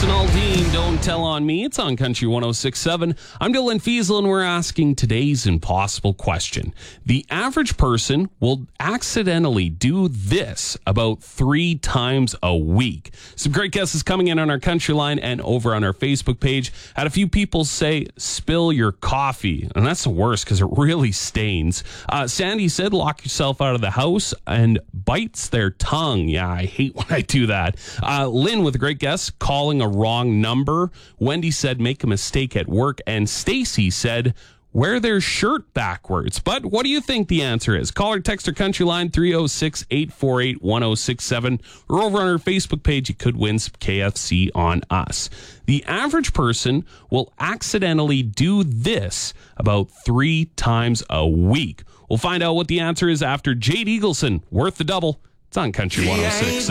Jason Aldean, Don't Tell on Me. It's on Country 106.7. I'm Dylan Fiesel, and we're asking today's impossible question. The average person will accidentally do this about 3 times a week. Some great guesses coming in on our Country line and over on our Facebook page. Had a few people say, spill your coffee. And that's the worst because it really stains. Sandy said, lock yourself out of the house and bites their tongue. Yeah, I hate when I do that. Lynn with a great guess, calling a wrong number. Wendy said, make a mistake at work. And Stacy said, wear their shirt backwards. But what do you think the answer is? Call or text our Country line 306-848-1067. Or over on our Facebook page, you could win some KFC on us. The average person will accidentally do this about 3 times a week. We'll find out what the answer is after Jade Eagleson, Worth the Double. It's on Country 106.